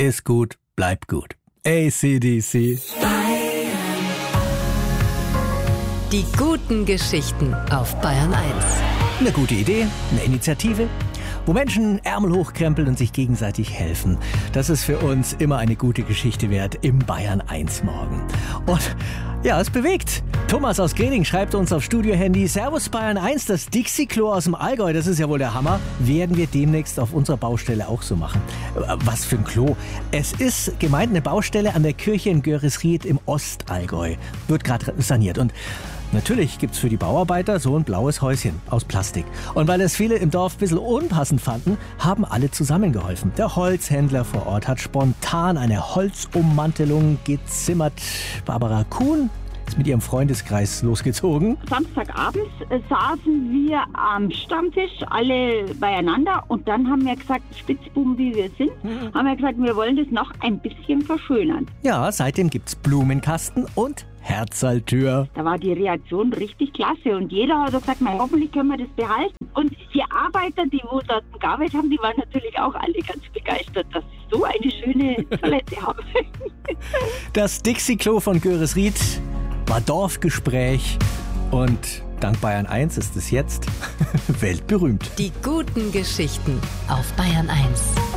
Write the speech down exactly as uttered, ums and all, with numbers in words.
ist gut, bleibt gut. A C D C. Die guten Geschichten auf Bayern eins. Eine gute Idee, eine Initiative, wo Menschen Ärmel hochkrempeln und sich gegenseitig helfen. Das ist für uns immer eine gute Geschichte wert im Bayern eins Morgen. Und ja, es bewegt. Thomas aus Grening schreibt uns auf Studio-Handy: Servus Bayern eins, das Dixie-Klo aus dem Allgäu, das ist ja wohl der Hammer. Werden wir demnächst auf unserer Baustelle auch so machen. Was für ein Klo? Es ist gemeint eine Baustelle an der Kirche in Görisried im Ostallgäu. Wird gerade saniert und natürlich gibt's für die Bauarbeiter so ein blaues Häuschen aus Plastik. Und weil es viele im Dorf ein bisschen unpassend fanden, haben alle zusammengeholfen. Der Holzhändler vor Ort hat spontan eine Holzummantelung gezimmert. Barbara Kuhn ist mit ihrem Freundeskreis losgezogen. Samstagabends äh, saßen wir am Stammtisch, alle beieinander. Und dann haben wir gesagt, Spitzbuben wie wir sind, mhm. haben wir gesagt, wir wollen das noch ein bisschen verschönern. Ja, seitdem gibt's Blumenkasten und Herzaltür. Da war die Reaktion richtig klasse und jeder hat gesagt, na, hoffentlich können wir das behalten. Und die Arbeiter, die wo dort gearbeitet haben, die waren natürlich auch alle ganz begeistert, dass sie so eine schöne Toilette haben. Das Dixie-Klo von Görisried war Dorfgespräch und dank Bayern eins ist es jetzt weltberühmt. Die guten Geschichten auf Bayern eins.